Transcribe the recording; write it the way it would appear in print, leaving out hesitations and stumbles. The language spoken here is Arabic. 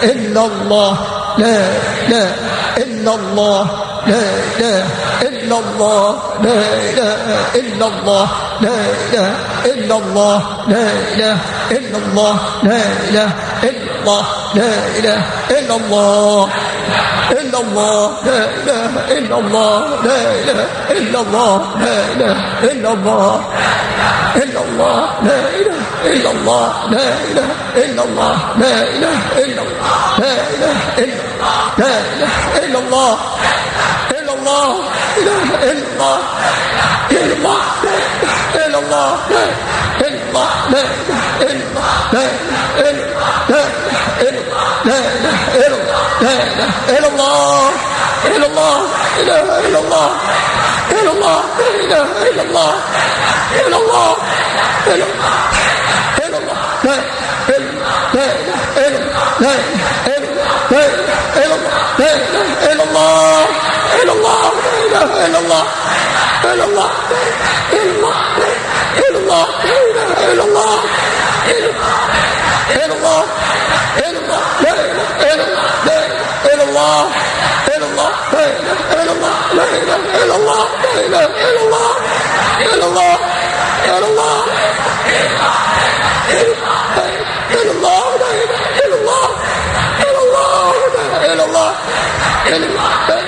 إلا الله لا إله إلا الله لا إله إلا الله لا إله إلا الله لا إله إلا الله لا إله إلا الله لا إله إلا الله لا إله إلا الله إلا الله لا إله إلا الله لا إله إلا الله لا إله إلا الله إلا الله لا إله إلا الله لا إله إلا الله لا إله إلا الله لا إله إلا الله لا إله إلا الله إلا الله إله إلا الله إلا الله إلا الله إلا الله لا إله إلا الله إلا الله إله إلا الله إلا الله إله إلا الله إلا الله إلا الله إلا الله لا إلا الله إلا الله لا إله إلا الله إلا الله إلا الله إلا الله إلا الله إلا الله إلا الله لا إله إلا الله إلا الله لا إله إلا الله لا إله إلا الله لا إله إلا الله إلا الله إلا الله إلا الله لا إله إلا الله إلا الله لا إله إلا الله إلا الله